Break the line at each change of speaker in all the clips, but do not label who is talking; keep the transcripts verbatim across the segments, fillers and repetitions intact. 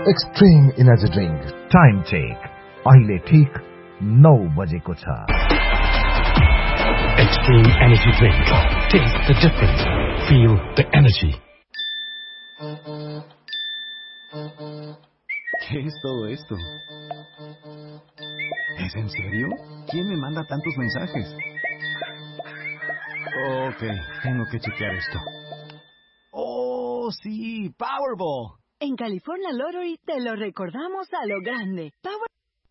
Extreme energy drink
time check अहिले ठीक नौ बजेको छ।
Extreme energy drink, test the difference, feel the energy.
¿Qué es todo esto? ¿Es en serio? ¿Quién me manda tantos mensajes? Ok, tengo que chequear esto. ¡Oh, sí! ¡Powerball!
En California Lottery te lo recordamos a lo grande. Power...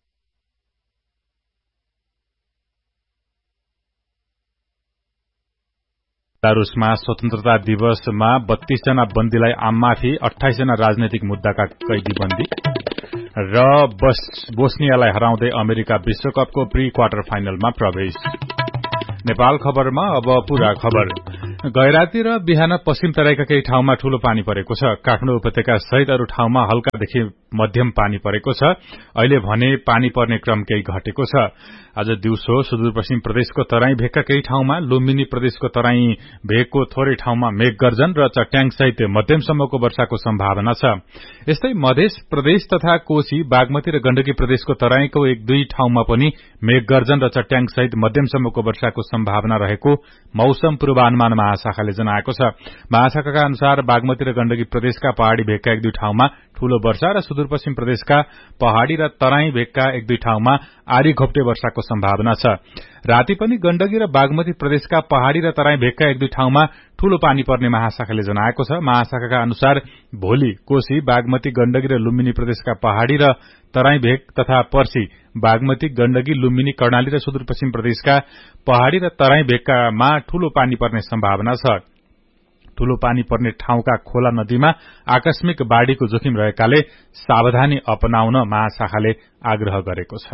बेलारुसमा स्वतन्त्रता दिवसमा बत्तीस जना बन्दीलाई आममाथि अठाइस जना राजनैतिक मुद्दाका कैदी बन्दी र बोस्नियालाई हराउँदै अमेरिका विश्वकपको प्री क्वार्टर फाइनलमा प्रवेश। नेपाल खबरमा अब पूरा खबर। गैराती र बिहान पश्चिम तराईका केही ठाउँमा ठूलो पानी परेको छ। काठमाडौँ उपत्यका सहित अरू ठाउँमा हल्कादेखि मध्यम पानी परेको छ। अहिले भने पानी पर्ने क्रम केही घटेको छ। आज दिउँसो सुदूरपश्चिम प्रदेशको तराई भेगका केही ठाउँमा, लुम्बिनी प्रदेशको तराई भेगको थोरै ठाउँमा मेघगर्जन र चट्याङ सहित मध्यमसम्मको वर्षाको सम्भावना छ। यस्तै मध्य प्रदेश तथा कोशी, बागमती र गण्डकी प्रदेशको तराईको एक दुई ठाउँमा पनि मेघगर्जन र चट्याङ सहित मध्यमसम्मको वर्षाको सम्भावना रहेको मौसम पूर्वानुमान महाशाखाले जनाएको छ। महाशाखाका अनुसार बागमती र गण्डकी प्रदेशका पहाड़ी भेगका एक दुई ठाउँमा ठूलो वर्षा र सुदूरपश्चिम प्रदेशका पहाड़ी र तराई भेगका एक दुई ठाउँमा आरी घोप्टे वर्षाको सम्भावना छ। राति पनि गण्डकी र बागमती प्रदेशका पहाड़ी र तराई भेगका एक दुई ठाउँमा ठूलो पानी पर्ने महाशाखाले जनाएको छ। महाशाखाका अनुसार भोलि कोशी, बागमती, गण्डकी र लुम्बिनी प्रदेशका पहाड़ी र तराई भेग तथा पर्सी बागमती, गण्डकी, लुम्बिनी, कर्णाली र सुदूरपश्चिम प्रदेशका पहाड़ी र तराई भेगकामा ठूलो पानी पर्ने सम्भावना छ। ठूलो पानी पर्ने ठाउँका खोला नदीमा आकस्मिक बाढ़ीको जोखिम रहेकाले सावधानी अपनाउन महाशाखाले आग्रह गरेको छ।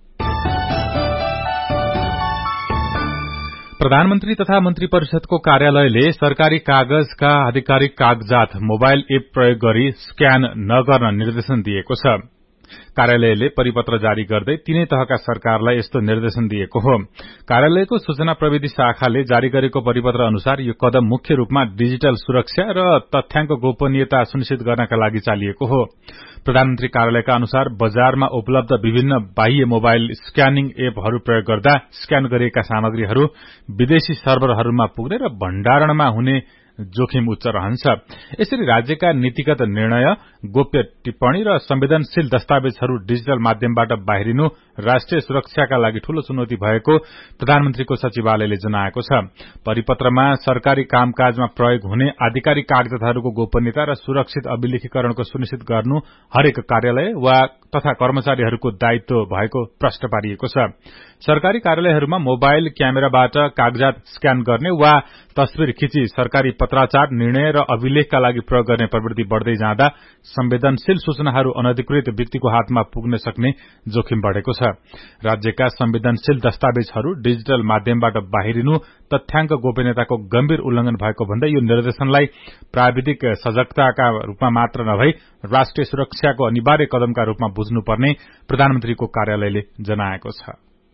प्रधानमन्त्री तथा मन्त्री परिषदको कार्यालयले सरकारी कागजका आधिकारिक कागजात मोबाइल एप प्रयोग गरी स्क्यान नगर्न निर्देशन दिएको छ। कार्यालयले परिपत्र जारी गर्दै तीनै तहका सरकारलाई यस्तो निर्देशन दिएको हो। कार्यालयको सूचना प्रविधि शाखाले जारी गरेको परिपत्र अनुसार यो कदम मुख्य रूपमा डिजिटल सुरक्षा र तथ्याङ्क गोपनीयता सुनिश्चित गर्नका लागि चालिएको हो। प्रधानमन्त्री कार्यालयका अनुसार बजारमा उपलब्ध विभिन्न बाह्य मोबाइल स्क्यानिङ एपहरू प्रयोग गर्दा स्क्यान गरिएका सामग्रीहरू विदेशी सर्भरहरूमा पुग्ने र भण्डारणमा हुने जोखिम उच्च रहन्छ। यसरी राज्यका नीतिगत निर्णय, गोप्य टिप्पणी र संवेदनशील दस्तावेजहरू डिजिटल माध्यमबाट बाहिरिनु राष्ट्रिय सुरक्षाका लागि ठूलो चुनौती भएको प्रधानमन्त्रीको सचिवालयले जनाएको छ। परिपत्रमा सरकारी कामकाजमा प्रयोग हुने आधिकारिक कागजातहरूको गोपनीयता र सुरक्षित अभिलेखीकरणको सुनिश्चित गर्नु हरेक कार्यालय वा तथा कर्मचारीहरूको दायित्व भएको प्रश्न पारिएको छ। सरकारी कार्यालयहरूमा मोबाइल क्यामेराबाट कागजात स्क्यान गर्ने वा तस्विर खिची सरकारी पत्राचार, निर्णय र अभिलेखका लागि प्रयोग गर्ने प्रवृत्ति बढ़दै जाँदा संवेदनशील सूचनाहरू अनधिकृत व्यक्तिको हातमा पुग्न सक्ने जोखिम बढ़ेको छ। राज्यका संवेदनशील दस्तावेजहरू डिजिटल माध्यमबाट बाहिरिनु तथ्याङ्क गोपनीयताको गम्भीर उल्लंघन भएको भन्दै यो निर्देशनलाई प्राविधिक सजगताका रूपमा मात्र नभई राष्ट्रिय सुरक्षाको अनिवार्य कदमका रूपमा बुझ्नुपर्ने प्रधानमन्त्रीको कार्यालयले जनाएको छ।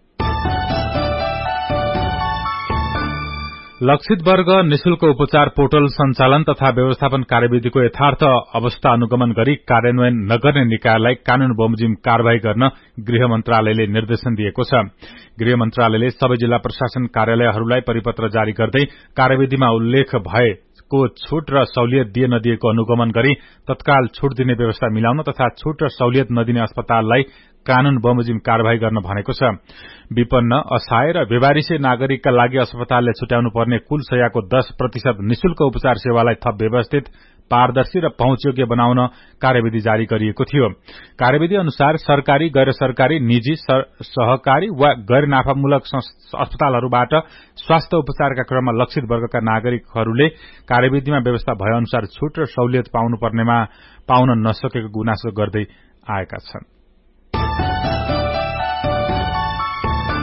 लक्षित वर्ग निशुल्क उपचार पोर्टल सञ्चालन तथा व्यवस्थापन कार्यविधिको यथार्थ अवस्था अनुगमन गरी कार्यान्वयन नगर्ने निकायलाई कानून बमोजिम कार्यवाही गर्न गृह मन्त्रालयले निर्देशन दिएको छ। गृह मन्त्रालयले सबै जिल्ला प्रशासन कार्यालयहरूलाई परिपत्र जारी गर्दै कार्यविधिमा उल्लेख भएको छूट र सहुलियत दिए नदिएको अनुगमन गरी तत्काल छूट दिने व्यवस्था मिलाउन तथा छूट र सहुलियत नदिने अस्पताललाई कानून बमोजिम कार्यवाही गर्न भनेको छ। विपन्न, असहाय र बेवारिसे नागरिकका लागि अस्पतालले छुट्याउनु पर्ने कुल सयको दस प्रतिशत निशुल्क उपचार सेवालाई थप व्यवस्थित, पारदर्शी र पहुँचयोग्य बनाउन कार्यविधि जारी गरिएको थियो। कार्यविधि अनुसार सरकारी, गैर सरकारी, निजी, सहकारी वा गैर नाफामूलक अस्पतालहरूबाट स्वास्थ्य उपचारका क्रममा लक्षित वर्गका नागरिकहरूले कार्यविधिमा व्यवस्था भए अनुसार छूट र सहुलियत पाउनुपर्नेमा पाउन नसकेको गुनासो गर्दै आएका छन्।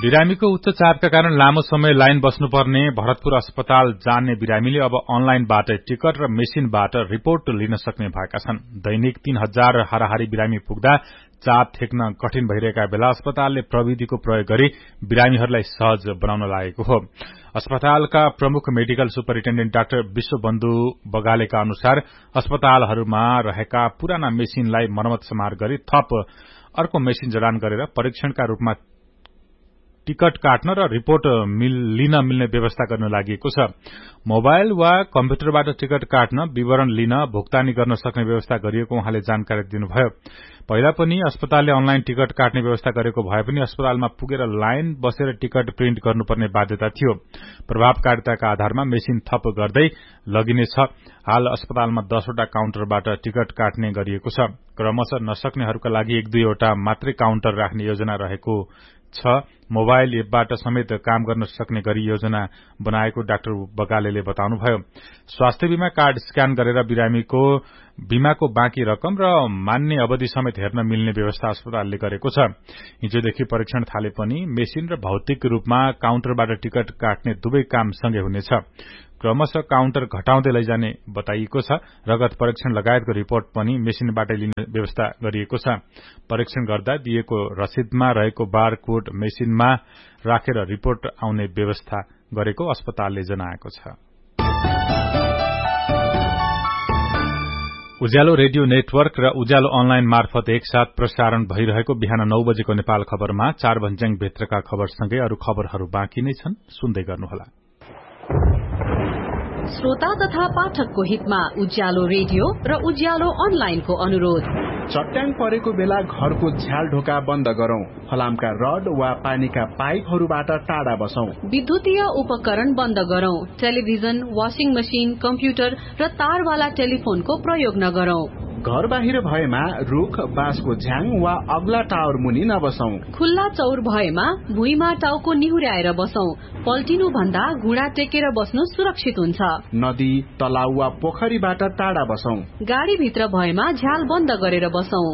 बिरामीको उच्च चापका कारण लामो समय लाइन बस्नुपर्ने भरतपुर अस्पताल जाने बिरामीले अब अनलाइनबाट टिकट र मेसिनबाट रिपोर्ट लिन सक्ने भएका छन्। दैनिक तीन हजार हाराहारी बिरामी पुग्दा चाप ठेक्न कठिन भइरहेका बेला अस्पतालले प्रविधिको प्रयोग गरी बिरामीहरूलाई सहज बनाउन लागेको हो। अस्पतालका प्रमुख मेडिकल सुपरिन्टेण्डेन्ट डाक्टर विश्वबन्धु बगालेका अनुसार अस्पतालहरूमा रहेका पुराना मेसिनलाई मरम्मत समार गरी थप अर्को मेसिन जडान गरेर परीक्षणका रूपमा टिकट काट्न र रिपोर्ट लिन मिल्ने व्यवस्था गर्न लागि छ। मोबाइल वा कम्प्युटरबाट टिकट काट्न, विवरण लिन, भुक्तानी गर्न सक्ने व्यवस्था गरिएको उहाँले जानकारी दिनुभयो। पहिला पनि अस्पतालले अनलाइन टिकट काट्ने व्यवस्था गरेको भए पनि अस्पतालमा पुगेर लाइन बसेर टिकट प्रिन्ट गर्नुपर्ने बाध्यता थियो। प्रभावकारिताका आधारमा मेसिन थप गर्दै लगिनेछ। हाल अस्पतालमा दसवटा काउन्टरबाट टिकट काट्ने गरिएको छ। क्रमशः नसक्नेहरूका लागि एक दुईवटा मात्रै काउन्टर राख्ने योजना रहेको छ। मोबाइल एपबाट समेत काम गर्न सक्ने गरी योजना बनाएको डाक्टर बगालेले बताउनुभयो। स्वास्थ्य बीमा कार्ड स्क्यान गरेर बिरामीको बीमाको बाँकी रकम र मान्ने अवधि समेत हेर्न मिल्ने व्यवस्था अस्पतालले गरेको छ। हिजोदेखि परीक्षण थाले पनि मेसिन र भौतिक रूपमा काउन्टरबाट टिकट काट्ने दुवै काम सँगै हुनेछ। क्रमशः काउन्टर घटाउँदै लैजाने बताइएको छ। रगत परीक्षण लगायतको रिपोर्ट पनि मेसिनबाटै लिने व्यवस्था गरिएको छ। परीक्षण गर्दा दिएको रसिदमा रहेको बारकोड मेसिनमा राखेर रिपोर्ट आउने व्यवस्था गरेको अस्पतालले जनाएको छ। उज्यालो रेडियो नेटवर्क र उज्यालो अनलाइन मार्फत एकसाथ प्रसारण भइरहेको बिहान नौ बजेको नेपाल खबरमा चार भन्ज्याङ भित्रका खबरसँगै अरू खबरहरू बाँकी नै छन्, सुन्दै गर्नुहोला।
श्रोता तथा पाठकको हितमा उज्यालो रेडियो र उज्यालो अनलाइनको अनुरोध।
चट्याङ परेको बेला घरको झ्याल ढोका बन्द गरौं। फलामका रड वा पानीका पाइपहरूबाट टाढा बसौं।
विद्युतीय उपकरण बन्द गरौं। टेलिभिजन, वाशिङ मशिन, कम्प्युटर र तारवाला टेलिफोनको प्रयोग नगरौं।
घर बाहिर भएमा रुख, बाँसको झ्याङ वा अग्ला टावर मुनि नबसौं।
खुल्ला चौर भएमा भुइँमा टाउको निहुर्याएर बसौं। पल्टिनु भन्दा घुँडा टेकेर बस्नु सुरक्षित हुन्छ।
नदी, तलाउ वा पोखरीबाट टाढा बसौं।
गाडी भित्र भएमा झ्याल बन्द गरेर बसौं।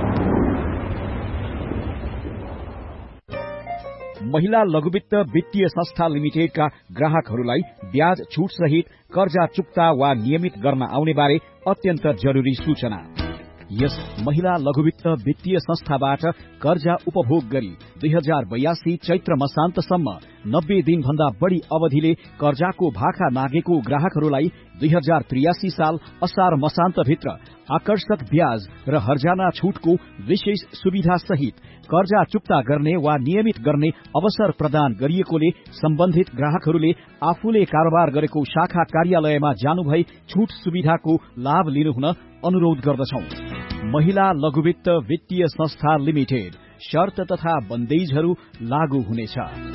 महिला लघुवित्त वित्तीय संस्था लिमिटेडका ग्राहकहरूलाई ब्याज छुट सहित कर्जा चुक्ता वा नियमित गर्न आउने बारे अत्यन्त जरुरी सूचना। यस महिला लघुवित्त वित्तीय संस्थाबाट कर्जा उपभोग गरी दुई हजार बयासी चैत्र मसान्तसम्म नब्बे दिन भन्दा बढ़ी अवधिले कर्जाको भाखा मागेको ग्राहकहरूलाई दुई हजार त्रियासी साल असार मसान्तभित्र आकर्षक ब्याज र हर्जाना छुटको विशेष सुविधा सहित कर्जा चुक्ता गर्ने वा नियमित गर्ने अवसर प्रदान गरिएकोले सम्बन्धित ग्राहकहरूले आफूले कारोबार गरेको शाखा कार्यालयमा जानुभई छुट सुविधाको लाभ लिनुहुन अनुरोध गर्दछौं। महिला लघुवित्त वित्तीय संस्था लिमिटेड। शर्त तथा बन्देजहरू लागू हुनेछ।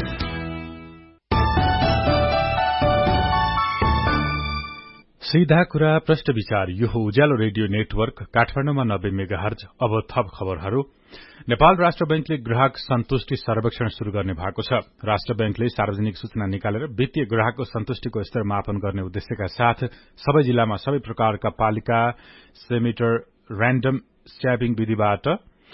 सीधा कुरा प्रश्न विचार। यो हो उज्यालो रेडियो नेटवर्क काठमाडौँमा नब्बे मेगाहर्ज। अब थप खबरहरू। नेपाल राष्ट्र बैंकले ग्राहक सन्तुष्टि सर्वेक्षण शुरू गर्ने भएको छ। राष्ट्र बैंकले सार्वजनिक सूचना निकालेर वित्तीय ग्राहकको सन्तुष्टिको स्तर मापन गर्ने उद्देश्यका साथ सबै जिल्लामा सबै प्रकारका पालिका सेमिटर र्यान्डम स्याबिङ विधिबाट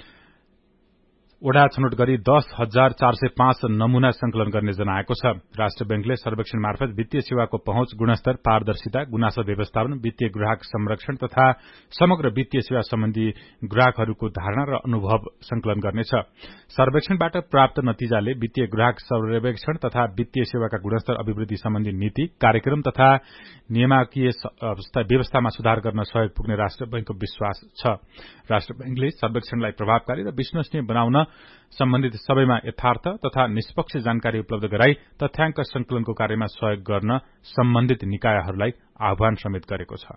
ओडा छनौट गरी दस हजार चार सय पाँच नमूना संकलन गर्ने जनाएको छ। राष्ट्र बैंकले सर्वेक्षण मार्फत वित्तीय सेवाको पहुँच, गुणस्तर, पारदर्शिता, गुनासो व्यवस्थापन, वित्तीय ग्राहक संरक्षण तथा समग्र वित्तीय सेवा सम्बन्धी ग्राहकहरूको धारणा र अनुभव संकलन गर्नेछ। सर्वेक्षणबाट प्राप्त नतिजाले वित्तीय ग्राहक सर्वेक्षण तथा वित्तीय सेवाका गुणस्तर अभिवृद्धि सम्बन्धी नीति, कार्यक्रम तथा नियामकीय व्यवस्थामा सुधार गर्न सहयोग पुग्ने राष्ट्र बैंकको विश्वास छ। राष्ट्र बैंकले सर्वेक्षणलाई प्रभावकारी र विश्वसनीय बनाउन सम्बन्धित सबैमा यथार्थ तथा निष्पक्ष जानकारी उपलब्ध गराई तथ्याङ्क संकलनको कार्यमा सहयोग गर्न सम्बन्धित निकायहरूलाई आह्वान समेत गरेको छ।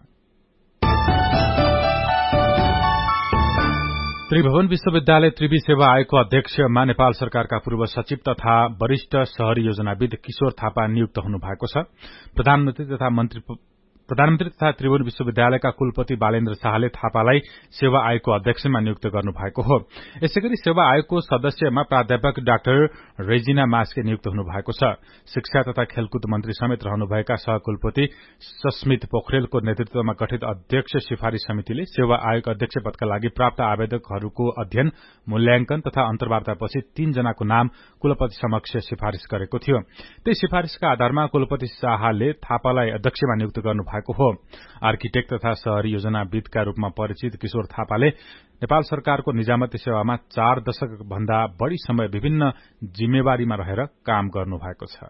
त्रिभुवन विश्वविद्यालय त्रिवी सेवा आयोगको अध्यक्षमा नेपाल सरकारका पूर्व सचिव तथा वरिष्ठ शहरी योजनाविद किशोर थापा नियुक्त हुनु भएको छ। प्रधानमन्त्री तथा मन्त्री प्रधानमन्त्री तथा त्रिभुवन विश्वविद्यालयका कुलपति बालेन्द्र शाहले थापालाई सेवा आयोगको अध्यक्षमा नियुक्त गर्नु भएको हो। यसैगरी सेवा आयोगको सदस्यमा प्राध्यापक डाक्टर रेजिना मास्के नियुक्त हुनु भएको छ। शिक्षा तथा खेलकुद मन्त्री समेत रहनुभएका सहकुलपति सस्मित पोखरेलको नेतृत्वमा गठित अध्यक्ष सिफारिश समितिले सेवा आयोग अध्यक्ष पदका लागि प्राप्त आवेदकहरूको अध्ययन, मूल्याङ्कन तथा अन्तर्वार्तापछि तीन जनाको नाम कुलपति समक्ष सिफारिश गरेको थियो। त्यही सिफारिशका आधारमा कुलपति शाहले थापालाई अध्यक्षमा नियुक्त गर्नु भएको हो। आर्किटेक्ट तथा शहरी योजनाविदका रूपमा परिचित किशोर थापाले नेपाल सरकारको निजामती सेवामा चार दशक भन्दा बढ़ी समय विभिन्न जिम्मेवारीमा रहेर काम गर्नु भएको छ।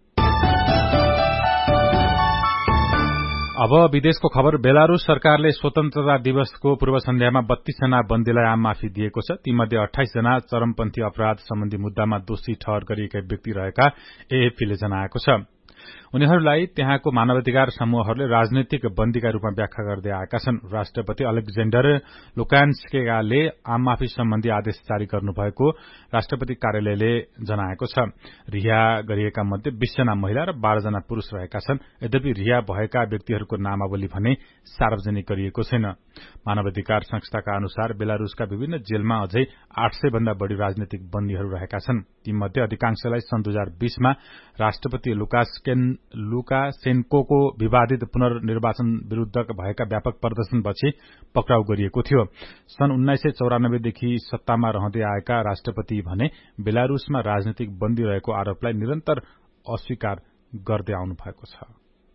अब विदेशको खबर। बेलारूस सरकारले स्वतन्त्रता दिवसको पूर्व सन्ध्यामा बत्तीस जना बन्दीलाई आम माफी दिएको छ। तीमध्ये अठाइस जना चरमपन्थी अपराध सम्बन्धी मुद्दामा दोषी ठहर गरिएका व्यक्ति रहेका एएफपीले जनाएको छ। उनीहरूलाई त्यहाँको मानवाधिकार समूहहरूले राजनैतिक बन्दीका रूपमा व्याख्या गर्दै आएका छन्। राष्ट्रपति अलेक्जेण्डर लुकान्स्केले आम माफी सम्बन्धी आदेश जारी गर्नुभएको राष्ट्रपति कार्यालयले जनाएको छ। रिहा गरिएका मध्ये बीस जना महिला र बाह्र जना पुरूष रहेका छन्। यद्यपि रिहा भएका व्यक्तिहरूको नामावली भने सार्वजनिक गरिएको छैन। मानवाधिकार संस्थाका अनुसार बेलारूसका विभिन्न जेलमा अझै आठ सय भन्दा बढ़ी राजनैतिक बन्दीहरू रहेका छन्। तीमध्ये अधिकांशलाई सन् दुई हजार बीसमा राष्ट्रपति लुकासेन्कोको विवादित पुनर्निर्वाचन विरूद्ध भएका व्यापक प्रदर्शनपछि पक्राउ गरिएको थियो। सन् उन्नाइस सय चौरानब्बेदेखि सत्तामा रहँदै आएका राष्ट्रपति भने बेलारूसमा राजनैतिक बन्दी रहेको आरोपलाई निरन्तर अस्वीकार गर्दै आउनु भएको छ।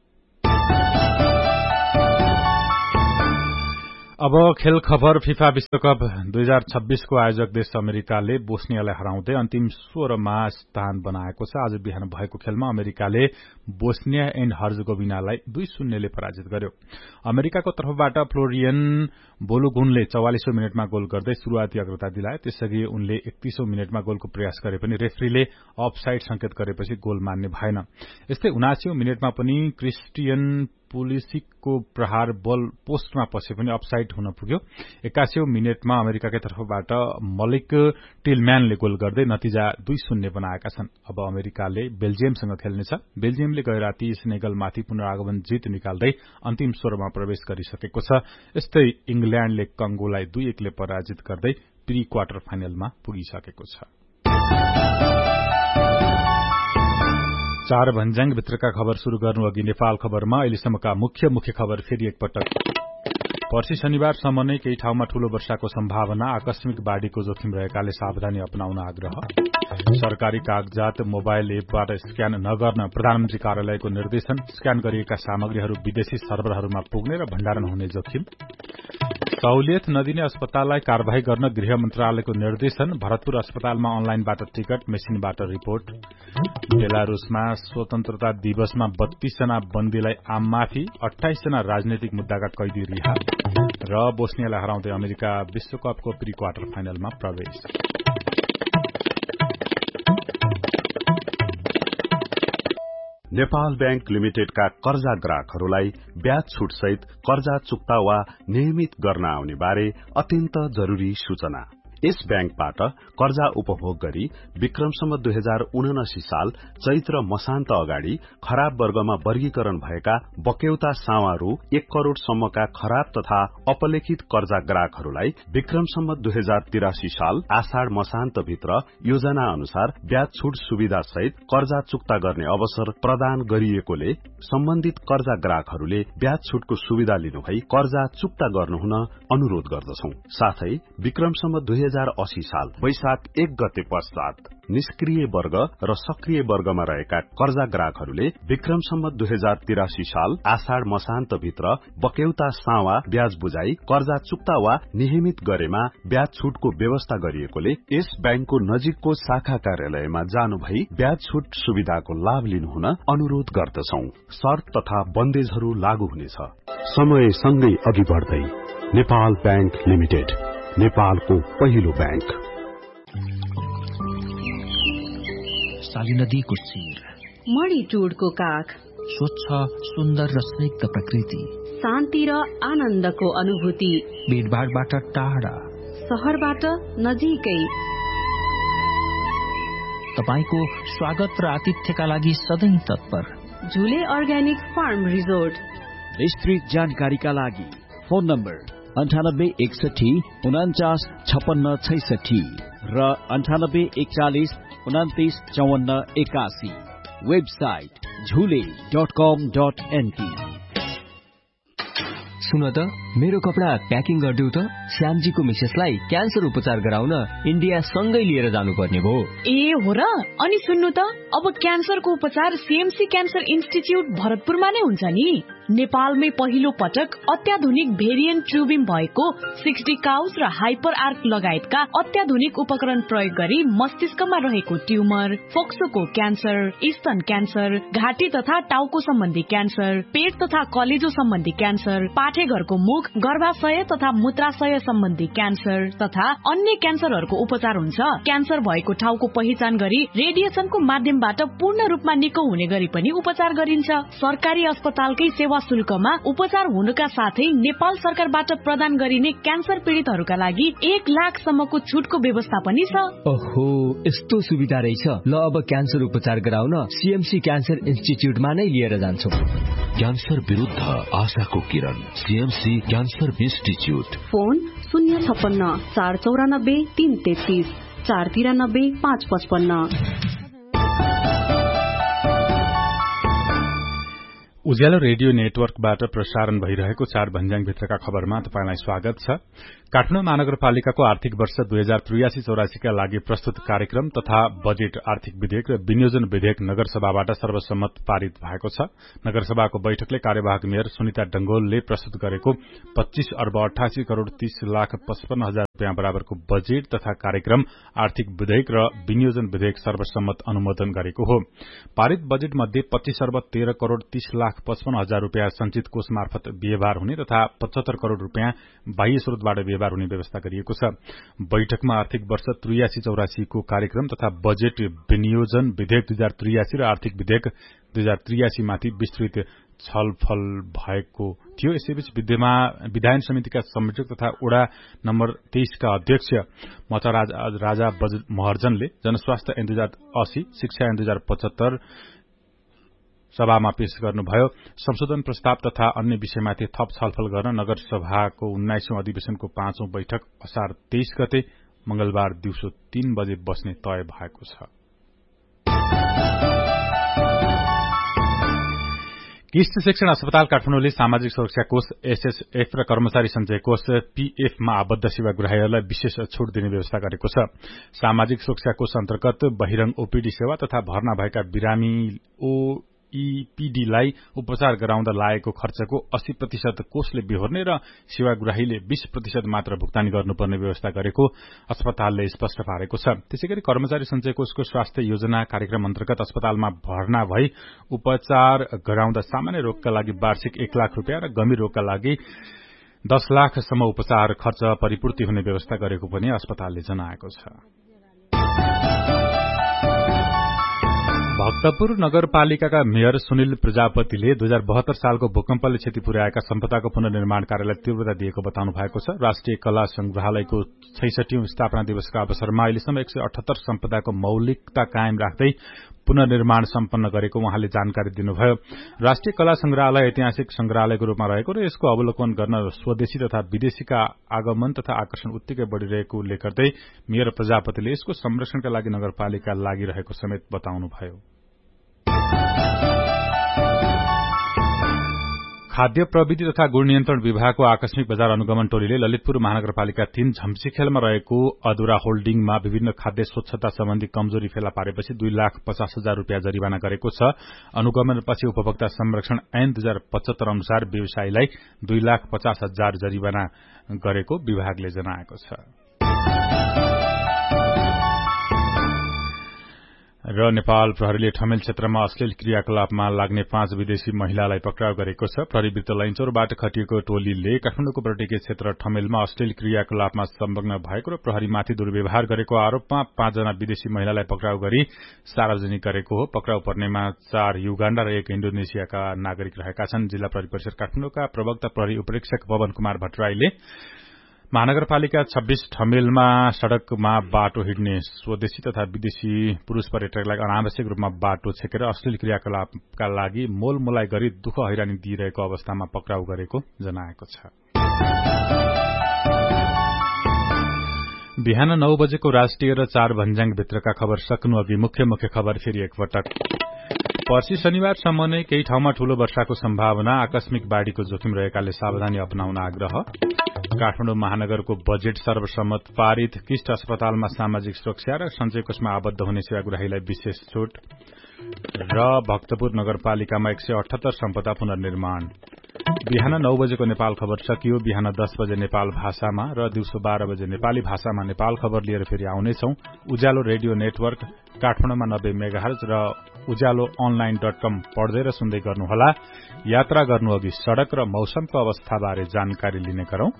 अब खेल खबर। फिफा विश्वकप दुई हजार छब्बीसको आयोजक देश अमेरिकाले बोस्नियालाई हराउँदै अन्तिम सोह्रमा स्थान बनाएको छ। आज बिहान भएको खेलमा अमेरिकाले बोस्निया एण्ड हर्जगोभिनालाई दुई शून्यले पराजित गर्यो। अमेरिकाको तर्फबाट फ्लोरियन बोलुगुनले चौवालिसौं मिनटमा गोल गर्दै शुरूआती अग्रता दिलाए। त्यसअघि उनले एकतीसौं मिनटमा गोलको प्रयास गरे पनि रेफ्रीले अफसाइड संकेत गरेपछि गोल मान्ने भएन। यस्तै उनासीौं मिनटमा पनि क्रिस्टियन पुलिसिकको प्रहार बल पोस्टमा पसे पनि अफसाइड हुन पुग्यो। एकासीौं मिनटमा अमेरिकाकै तर्फबाट मलिक टिलम्यानले गोल गर्दै नतिजा दुई शून्य बनाएका छन्। अब अमेरिकाले बेल्जियमसँग खेल्नेछ। बेल्जियमले गए राति सेनेगलमाथि पुनरागमन जित निकाल्दै अन्तिम सोह्रमा प्रवेश गरिसकेको छ। यस्तै इंग्ल्याण्डले कंगोलाई दुई एकले पराजित गर्दै प्री क्वार्टर फाइनलमा पुगिसकेको छ। चार भन्ज्याङ भित्रका खबर शुरू गर्नु अघि नेपाल खबरमा अहिलेसम्मका मुख्य मुख्य खबर फेरि एकपटक। पर्सि शनिबारसम्म नै केही ठाउँमा ठूलो वर्षाको सम्भावना, आकस्मिक बाढ़ीको जोखिम रहेकाले सावधानी अपनाउन आग्रह। सरकारी कागजात मोबाइल एपबाट स्क्यान नगर्न प्रधानमन्त्री कार्यालयको निर्देशन। स्क्यान गरिएका सामग्रीहरू विदेशी सर्भरहरूमा पुग्ने र भण्डारण हुने जोखिम। सहुलियत नदिने अस्पताललाई कार्यवाही गर्न गृह मन्त्रालयको निर्देशन। भरतपुर अस्पतालमा अनलाइनबाट टिकट, मेसिनबाट रिपोर्ट। बेलारूसमा स्वतन्त्रता दिवसमा बत्तीस जना बन्दीलाई आम माफी, अठाइस जना राजनैतिक मुद्दाका कैदी रिहा र बोस्नियालाई हराउँदै अमेरिका विश्वकपको प्री क्वार्टर फाइनलमा प्रवेश।
नेपाल बैंक लिमिटेडका कर्जा ग्राहकहरूलाई ब्याज छुटसहित कर्जा चुक्ता वा नियमित गर्न आउने बारे अत्यन्त जरूरी सूचना। यस बैंकबाट कर्जा उपभोग गरी विक्रम सम्वत दुई हजार उनासी साल चैत्र मसान्त अगाडि खराब वर्गमा वर्गीकरण भएका बक्यौता सावा रु एक करोड़ सम्मका खराब तथा अपलेखित कर्जा ग्राहकहरूलाई विक्रम सम्वत दुई हजार तिरासी साल आषाढ़ मसान्त भित्र योजना अनुसार ब्याज छुट सुविधा सहित कर्जा चुक्ता गर्ने अवसर प्रदान गरिएकोले सम्बन्धित कर्जा ग्राहकहरूले ब्याज छुटको सुविधा लिनुभई कर्जा चुक्ता गर्नुहुन अनुरोध गर्दछौं। साथै विक्रम सम्वत दुई हजार अस्सी साल वैशाख एक गते पश्चात निष्क्रिय वर्ग र सक्रिय वर्गमा रहेका कर्जा ग्राहकहरूले विक्रम सम्वत दुई हजार तिरासी साल आषाढ़ मसान्त भित्र बक्यौता सावा ब्याज बुझाई कर्जा चुक्ता वा नियमित गरेमा ब्याज छुटको व्यवस्था गरिएकोले यस बैंकको नजिकको शाखा कार्यालयमा जानु भई ब्याज छुट सुविधाको लाभ लिनुहुन अनुरोध गर्दछौं। शर्त तथा बन्देजहरू लागू हुनेछ। समय सँगै अघि बढ़दै नेपाल बैंक लिमिटेड, नेपालको पहिलो बैंक।
साली नदीको शिर,
मणिटुडको काख,
स्वच्छ सुन्दर र स्निग्ध प्रकृति,
शान्ति र आनन्दको अनुभूति,
भीडभाडबाट टाढा,
शहरबाट नजिकै,
तपाईको स्वागत र आतिथ्यका लागि सधैं तत्पर।
झुले अर्ग्यानिक फार्म रिजोर्ट,
विस्तृत जानकारीका लागि फोन नम्बर अन्ठानब्बे एकसठी उनाचास छपन्न छैसठी र अन्ठानब्बे एकचालिस उनातिस चौवन्न एकासी। वेबसाइट झुले डट कम डट एनपी।
सुन त मेरो कपडा प्याकिङ गरिदेऊ त, श्यामजीको मिसेसलाई क्यान्सर उपचार गराउन इन्डिया सँगै लिएर जानुपर्ने भयो।
ए हो र? अनि सुन्नु त, अब क्यान्सरको उपचार सीएमसी क्यान्सर इन्स्टिच्युट भरतपुरमा नै हुन्छ नि। नेपालमै पहिलो पटक अत्याधुनिक भेरिएन्ट ट्युबिम भएको सिक्सटी काउस र हाइपर आर्क लगायतका अत्याधुनिक उपकरण प्रयोग गरी मस्तिष्कमा रहेको ट्युमर, फोक्सोको क्यान्सर, स्तन क्यान्सर, घाँटी तथा टाउको सम्बन्धी क्यान्सर, पेट तथा कलेजो सम्बन्धी क्यान्सर, पाठेघरको मुख, गर्भाशय तथा मूत्राशय सम्बन्धी क्यान्सर तथा अन्य क्यान्सरहरूको उपचार हुन्छ। क्यान्सर भएको ठाउँको पहिचान गरी रेडिएसनको माध्यमबाट पूर्ण रूपमा निको हुने गरी पनि उपचार गरिन्छ। सरकारी अस्पतालकै सेवा शुल्कमा उपचार हुनुका साथै नेपाल सरकारबाट प्रदान गरिने क्यान्सर पीड़ितहरूका लागि एक लाख सम्मको छुटको व्यवस्था पनि छ।
ओहो, यस्तो सुविधा रहेछ। ल अब क्यान्सर उपचार गराउन सीएमसी क्यान्सर इन्स्टिच्युटमा नै लिएर जान्छौ।
क्यान्सर विरुद्ध आशाको किरण, सीएमसी क्यान्सर इन्स्टिच्युट।
फोन शून्य छप्पन्न चार चौरानब्बे तीन तेत्तीस चार तिरानब्बे पाँच पचपन्न।
उज्यालो रेडियो नेटवर्कबाट प्रसारण भइरहेको चार भन्ज्याङभित्रका खबरमा तपाईंलाई स्वागत छ। काठमाडौँ महानगरपालिकाको आर्थिक वर्ष दुई हजार त्रियासी चौरासीका लागि प्रस्तुत कार्यक्रम तथा बजेट, आर्थिक विधेयक र विनियोजन विधेयक नगरसभाबाट सर्वसम्मत पारित भएको छ। नगरसभाको बैठकले कार्यवाहक मेयर सुनिता डंगोलले प्रस्तुत गरेको पच्चीस अर्ब अठासी करोड़ तीस लाख पचपन्न हजार रूपियाँ बराबरको बजेट तथा कार्यक्रम, आर्थिक विधेयक र विनियोजन विधेयक सर्वसम्मत अनुमोदन गरेको हो। पारित बजेट मध्ये पच्चीस अर्ब तेह्र करोड़ तीस लाख पचपन्न हजार रूपियाँ संचित कोष मार्फत व्यवहार हुने तथा पचहत्तर करोड़ रूपियाँ बाह्य स्रोतबाट व्यवहार हुने व्यवस्था गरिएको छ। बैठकमा आर्थिक वर्ष त्रियासी चौरासीको कार्यक्रम तथा बजेट, विनियोजन विधेयक दुई हजार त्रियासी र आर्थिक विधेयक दुई हजार त्रियासी माथि विस्तृत छलफल भएको थियो। यसैबीच विधायन समितिका संयोजक तथा वडा नम्बर तेइसका अध्यक्ष मचा राजा महर्जनले जनस्वास्थ्य ऐन दुई हजार अस्सी, शिक्षा ऐन दुई हजार पचहत्तर सभामा पेश गर्नुभयो। संशोधन प्रस्ताव तथा अन्य विषयमाथि थप छलफल गर्न नगरसभाको उन्नाइसौं अधिवेशनको पाँचौं बैठक असार तेइस गते मंगलबार दिउँसो तीन बजे बस्ने तय भएको छ। ईस्ट सेक्सन अस्पताल काठमाडौँले सामाजिक सुरक्षा कोष एसएसएफ र कर्मचारी सञ्चय कोष पीएफमा आबद्ध सेवाग्राहीहरूलाई विशेष छूट दिने व्यवस्था गरेको छ। सामाजिक सुरक्षा कोष अन्तर्गत बहिरंग ओपीडी सेवा तथा भर्ना भएका बिरामी ओ ईपीडीलाई उपचार गराउँदा लागेको खर्चको अस्सी प्रतिशत कोषले बेहोर्ने र सेवाग्राहीले बीस प्रतिशत मात्र भुक्तानी गर्नुपर्ने व्यवस्था गरेको अस्पतालले स्पष्ट पारेको छ। त्यसैगरी कर्मचारी सञ्चय कोषको स्वास्थ्य योजना कार्यक्रम अन्तर्गत अस्पतालमा भर्ना भई उपचार गराउँदा सामान्य रोगका लागि वार्षिक एक लाख रूपियाँ र गम्भीर रोगका लागि दस लाखसम्म उपचार खर्च परिपूर्ति हुने व्यवस्था गरेको पनि अस्पतालले जनाएको छ। भक्तपुर नगरपालिकाका मेयर सुनिल प्रजापतिले दुई हजार बहत्तर सालको भूकम्पले क्षति पुर्याएका सम्पदाको पुनर्निर्माण कार्यलाई तीव्रता दिएको बताउनु भएको छ। राष्ट्रिय कला संग्रहालयको छैसठीौं स्थापना दिवसका अवसरमा अहिलेसम्म एक सय अठहत्तर सम्पदाको मौलिकता कायम राख्दै पुनर्निर्माण सम्पन्न गरेको उहाँले जानकारी दिनुभयो। राष्ट्रिय कला संग्रहालय ऐतिहासिक संग्रहालयको रूपमा रहेको र यसको अवलोकन गर्न स्वदेशी तथा विदेशीका आगमन तथा आकर्षण उत्तिकै बढ़िरहेको उल्लेख गर्दै मेयर प्रजापतिले यसको संरक्षणका लागि नगरपालिका लागिरहेको समेत बताउनुभयो। खाद्य प्रविधि तथा गुण नियन्त्रण विभागको आकस्मिक बजार अनुगमन टोलीले ललितपुर महानगरपालिका तीन झम्सीखेलमा रहेको अधुरा होल्डिङमा विभिन्न खाद्य स्वच्छता सम्बन्धी कमजोरी फेला पारेपछि दुई लाख पचास हजार रूपियाँ जरिवाना गरेको छ। अनुगमनपछि उपभोक्ता संरक्षण ऐन दुई हजार पचहत्तर अनुसार व्यवसायीलाई दुई लाख पचास हजार जरिवाना गरेको विभागले जनाएको छ। र नेपाल प्रहरीले ठमेल क्षेत्रमा अश्लील क्रियाकलापमा लाग्ने पाँच विदेशी महिलालाई पक्राउ गरेको छ। प्रहरी वृत्त लैनचौरबाट खटिएको टोलीले काठमाडौँको पर्यटकीय क्षेत्र ठमेलमा अश्लील क्रियाकलापमा संलग्न भएको र प्रहरीमाथि दुर्व्यवहार गरेको आरोपमा पाँचजना विदेशी महिलालाई पक्राउ गरी सार्वजनिक गरेको हो। पक्राउ पर्नेमा चार युगाण्डा र एक इण्डोनेसियाका नागरिक रहेका छन्। जिल्ला प्रहरी परिषद काठमाडौँका प्रवक्ता प्रहरी उपरीक्षक पवन कुमार भट्टराईले महानगरपालिका छब्बीस ठमेलमा सड़कमा बाटो हिड्ने स्वदेशी तथा विदेशी पुरूष पर्यटकलाई अनावश्यक रूपमा बाटो छेकेर अश्लील क्रियाकलापका लागि मोलमोलाई गरी दुःख हैरानी दिइरहेको अवस्थामा पक्राउ गरेको जनाएको छ। बिहान नौ बजेको राष्ट्रिय र चार भन्ज्याङ भित्रका खबर सक्नु अघि मुख्य मुख्य खबर फेरि एकपटक। पर्सि शनिबारसम्म नै केही ठाउँमा ठूलो वर्षाको सम्भावना, आकस्मिक बाढ़ीको जोखिम रहेकाले सावधानी अपनाउन आग्रह। काठमाडौँ महानगरको बजेट सर्वसम्मत पारित, किस्ट अस्पतालमा सामाजिक सुरक्षा र सञ्चय कोषमा आबद्ध हुने सेवाग्राहीलाई विशेष छूट र भक्तपुर नगरपालिकामा एक सय अठहत्तर सम्पदा पुनर्निर्माण। बिहान नौ बजेको नेपाल खबर सकियो। बिहान दस बजे नेपाल भाषामा र दिउँसो बाह्र बजे नेपाली भाषामा नेपाल खबर लिएर फेरि आउनेछौं। उज्यालो रेडियो नेटवर्क काठमाडौँमा नब्बे मेगाहर्ज र उज्यालो अनलाइन डट कम पढ्दै र सुन्दै गर्नुहोला। यात्रा गर्नु अघि सड़क र मौसमको अवस्थाबारे जानकारी लिने गरौं।